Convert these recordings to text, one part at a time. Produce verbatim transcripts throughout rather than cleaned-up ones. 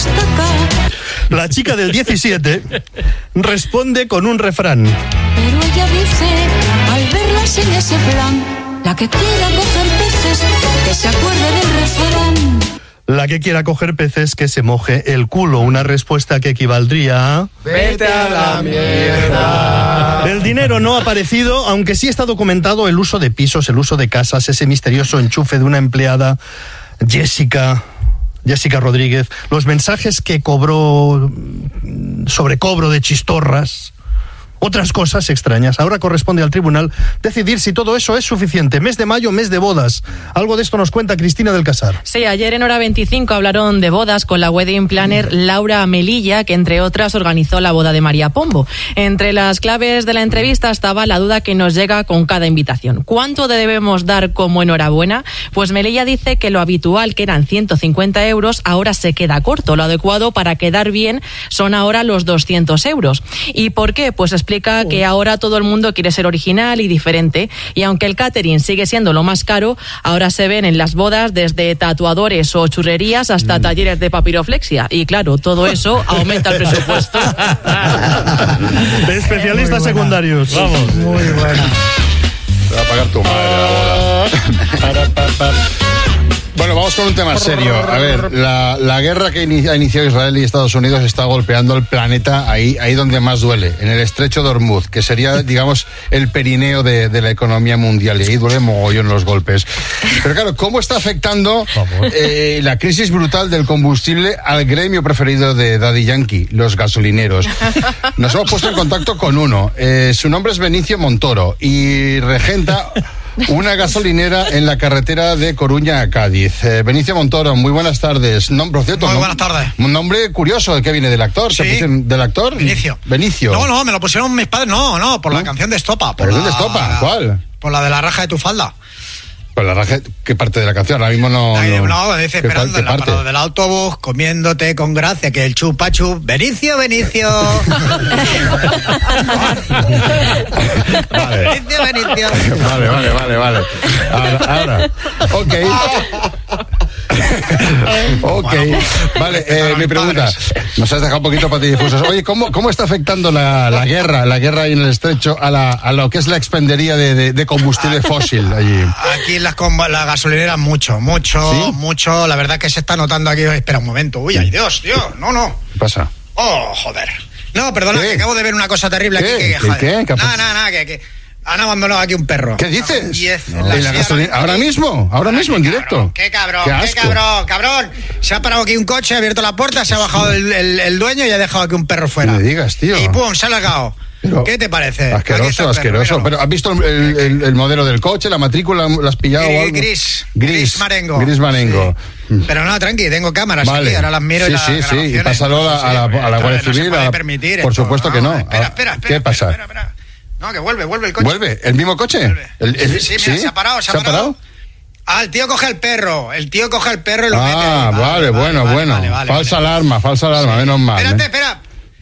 destaca. La chica del diecisiete responde con un refrán. Pero ella dice, al verlas en ese plan, la que quiera coger peces, que se acuerde del refrán. La que quiera coger peces, que se moje el culo. Una respuesta que equivaldría a... ¡Vete a la mierda! El dinero no ha aparecido, aunque sí está documentado el uso de pisos, el uso de casas, ese misterioso enchufe de una empleada, Jessica... Jessica Rodríguez, los mensajes que cobró sobre cobro de chistorras, otras cosas extrañas. Ahora corresponde al tribunal decidir si todo eso es suficiente. Mes de mayo, mes de bodas. Algo de esto nos cuenta Cristina del Casar. Sí, ayer en Hora veinticinco hablaron de bodas con la wedding planner Laura Melilla, que entre otras organizó la boda de María Pombo. Entre las claves de la entrevista estaba la duda que nos llega con cada invitación. ¿Cuánto debemos dar como enhorabuena? Pues Melilla dice que lo habitual, que eran ciento cincuenta euros, ahora se queda corto. Lo adecuado para quedar bien son ahora los doscientos euros. ¿Y por qué? Pues explica que ahora todo el mundo quiere ser original y diferente, y aunque el catering sigue siendo lo más caro, ahora se ven en las bodas desde tatuadores o churrerías hasta mm. talleres de papiroflexia, y claro, todo eso aumenta el presupuesto. De especialistas secundarios. Vamos. Muy buena. Te va a pagar tu madre la boda. Bueno, vamos con un tema serio. A ver, la, la guerra que ha iniciado Israel y Estados Unidos está golpeando el planeta ahí, ahí donde más duele, en el estrecho de Hormuz, que sería, digamos, el perineo de, de la economía mundial. Y ahí duele mogollón los golpes. Pero claro, ¿cómo está afectando eh, la crisis brutal del combustible al gremio preferido de Daddy Yankee, los gasolineros? Nos hemos puesto en contacto con uno. Eh, su nombre es Benicio Montoro y regenta una gasolinera en la carretera de Coruña a Cádiz. Eh, Benicio Montoro, muy buenas tardes. Nombre, cierto, muy nom- buenas tardes. Un nombre curioso, ¿de qué viene? ¿Del actor? Sí. Pusieron, ¿Del actor? Benicio. Benicio. No, no, me lo pusieron mis padres, no, no, por ¿No? la canción de Estopa. Por ¿La la canción de Estopa? ¿Cuál? Por la de la raja de tu falda. Pues la raja, ¿qué parte de la canción? Ahora mismo no... Ahí, no, no, dice, ¿qué esperando pa- en la qué parte? parada del autobús, comiéndote con gracia, que el chupa chup. Benicio, Benicio. Vale. Benicio, Benicio. Vale, vale, vale, vale. Ahora, ahora. Ok. Ok. Vale, eh, mi pregunta. Nos has dejado un poquito patidifusos. Oye, ¿cómo, cómo está afectando la, la guerra, la guerra ahí en el estrecho a, la, a lo que es la expendería de, de, de combustible fósil allí? Aquí las, comba- las gasolineras mucho, mucho, ¿Sí? mucho. La verdad que se está notando aquí. Espera un momento. Uy, ay Dios, Dios. No, no. ¿Qué pasa? Oh, joder. No, perdona, ¿Qué? que acabo de ver una cosa terrible ¿Qué? aquí. Que, ¿Qué? joder. ¿Qué? ¿Qué ha Nada, pasado? nada, nada, que, que han abandonado aquí un perro. ¿Qué dices? Diez, No. la ¿En la sierra. gasolina? ¿Ahora mismo? ¿Ahora mismo, en directo? Qué cabrón, Qué qué, asco. cabrón, cabrón. Se ha parado aquí un coche, ha abierto la puerta, se ha bajado el, el- el dueño y ha dejado aquí un perro fuera. No me digas, tío. Y pum, se ha largado. Pero- ¿Qué te parece? Aquí está Asqueroso, el perro, asqueroso. míralo. Pero ¿has visto el, el- el modelo del coche, la matrícula, la has pillado o Gris, algo? gris, Gris, gris marengo. Gris marengo. Pero no, tranqui, tengo cámaras Vale. aquí, ahora las miro y sí, las sí, sí, y grabaciones. pásalo a, a la, a la Esto Guardia no se Civil. puede a- permitir por esto. supuesto que no. Espera, Ah, espera, espera. ¿Qué espera, pasa? espera, espera. No, que vuelve, vuelve el coche. ¿Vuelve? ¿El mismo coche? Vuelve. El- el- sí, sí, mira, se ha parado, se ha parado. Ah, el tío coge el perro, el tío coge el perro y lo mete. Ah, vale, bueno, vale, bueno. vale, vale, falsa vale. alarma, falsa alarma, menos mal. Espérate, ¿eh? espera.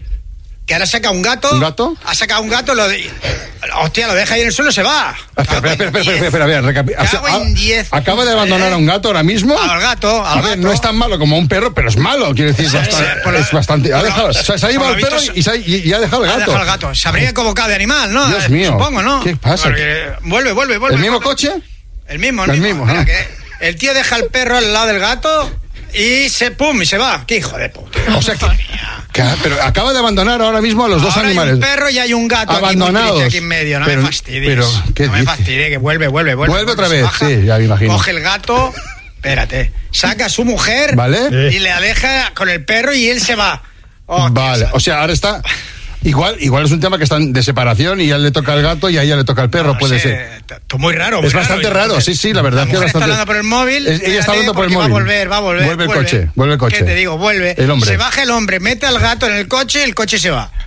Que ahora saca un gato. ¿Un gato? Ha sacado un gato, lo de... Hostia, lo deja ahí en el suelo y se va. Espera, espera, espera, espera, espera, espera, recapi- o sea, Cago en ah, diez. acaba de abandonar a un gato ahora mismo. Al gato, al A ver, gato. no es tan malo como un perro, pero es malo, quiero decir, es Sí, bastante. sí, por lo- es bastante ha por lo- dejado, o sea, se ha llevado por el lo perro visto, y, se ha, y, y ha dejado el Ha gato. dejado el gato. Se habría convocado de animal, ¿no? Dios Eh, mío. Supongo, ¿no? ¿Qué pasa? Porque vuelve, vuelve, vuelve. ¿El mismo vuelve. coche? El mismo, el, El mismo. mismo, Mira, ¿no? que el tío deja el perro al lado del gato y se pum y se va. Qué hijo de puta. O sea que, que- pero acaba de abandonar ahora mismo a los dos Ahora animales. hay un perro y hay un gato aquí, muy Abandonados. triste aquí en medio. No Pero- me fastidies. pero, ¿qué no me dices? fastidies, que vuelve, vuelve, vuelve. Vuelve otra se vez, baja, sí, ya me imagino. Coge el gato, espérate, saca a su mujer ¿Vale? y le aleja con el perro y él se va. Oh, Vale, o sea, ahora está. Igual, igual es un tema que están de separación y a él le toca el gato y a ella le toca el perro, no puede sé, ser. t- t- Muy raro. Muy Es bastante raro, entonces, sí, sí, la verdad la que es mujer bastante. está hablando por el móvil. Es- ella está espérate, hablando por el porque móvil. Va a volver, va a volver. Vuelve el coche, vuelve el coche. ¿Qué te digo? Vuelve. El hombre. Se baja el hombre, mete al gato en el coche y el coche se va.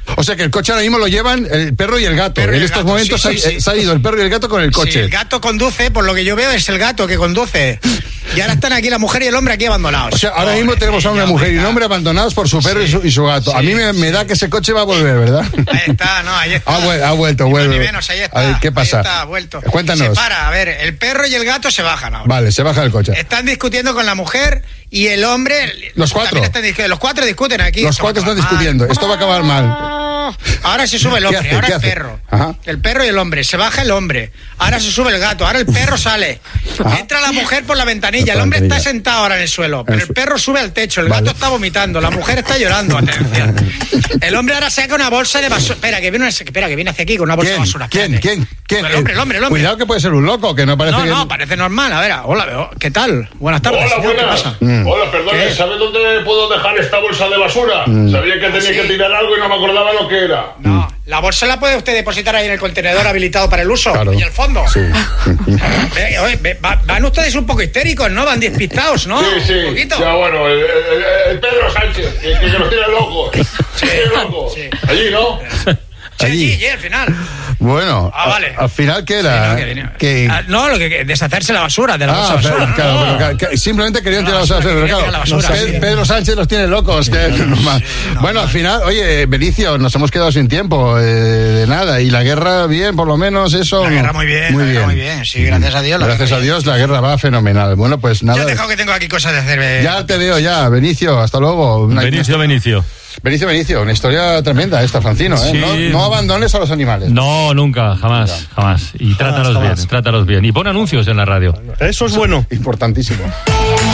O sea que el coche ahora mismo lo llevan el perro y el gato. Perro y en el estos gato, momentos sí, ha, sí, sí. se ha ido el perro y el gato con el coche. Si el gato conduce, por lo que yo veo es el gato que conduce. Y ahora están aquí la mujer y el hombre aquí abandonados. O sea, ahora Pobre mismo tenemos a una niño, mujer y un venga. hombre abandonados por su perro Sí, y, su, y su gato. a sí, mí me, me da que ese coche va a volver, ¿verdad? Ahí está, no, ahí está. Ha, vuel- ha vuelto, Ni más vuelve. ni menos, ahí está. A ver, ¿qué pasa? Ahí está, ha vuelto. Cuéntanos. Se para, a ver, el perro y el gato se bajan ahora. Vale, se baja el coche. Están discutiendo con la mujer y el hombre. Los cuatro. también están discutiendo. Los cuatro discuten aquí. Los Esto va a cuatro están acabar discutiendo. mal. Esto va a acabar mal. Ahora se sube el ¿Qué hombre, hace? ahora ¿Qué el hace? perro. Ajá. El perro y el hombre. Se baja el hombre. Ahora se sube el gato. Ahora el perro sale. Ajá. Entra la mujer por la ventanilla. Por El la hombre ventanilla. está sentado ahora en el suelo. Pero En el su- perro sube al techo. El Vale. gato está vomitando. La mujer está llorando. Atención. El hombre ahora saca una bolsa de basura. Espera, que viene, una- espera, que viene hacia aquí con una bolsa ¿Quién? de basura. ¿Quién? Espérate. ¿Quién? ¿Quién? El hombre, el hombre, el hombre. Cuidado que puede ser un loco, que no parece No, que... no, parece normal. A ver, hola, ¿qué tal? Buenas tardes. Hola, señor, ¿qué buenas. pasa? Mm. Hola, perdone, ¿Qué? ¿sabe dónde puedo dejar esta bolsa de basura? Sabía que tenía ¿Sí? que tirar algo y no me acordaba lo que era. No, la bolsa la puede usted depositar ahí en el contenedor habilitado para el uso. Claro. Y el fondo. Sí. Ve, oye, ve, va- van ustedes un poco histéricos, ¿no? Van despistados, ¿no? Sí, sí. Un poquito. Ya, bueno, el, el- el Pedro Sánchez, que, que nos tiene locos. Sí, Tiene locos. sí. Allí, ¿no? Sí, allí. sí, sí, al final. Bueno, Ah, vale. a- al final, ¿qué Sí, era? no, que viene- Que- Ah, no, lo que, que deshacerse la basura, de la bolsa Ah, de pero, basura. claro, No. pero que- que simplemente querían La tirar la basura, basura, pero querían claro, tirar la basura, Pe- sí. Pedro Sánchez los tiene locos, que es normal. Bueno, al final, oye, Benicio, nos hemos quedado sin tiempo, eh, de nada, y la guerra bien, por lo menos, eso... La guerra muy bien, muy la bien. guerra muy bien, sí, gracias a Dios, la Gracias guerra a bien. Dios, la guerra va fenomenal. Bueno, pues Ya nada, he dejado que tengo aquí cosas de hacer. eh. ya te veo ya, Benicio, hasta luego. Una- Benicio, Benicio. Benicio, Benicio, una historia tremenda esta, Francino, ¿eh? Sí. No, no abandones a los animales. No, nunca, jamás, jamás. Y trátalos bien, jamás. trátalos bien. Y pon anuncios en la radio. Eso es bueno. Importantísimo.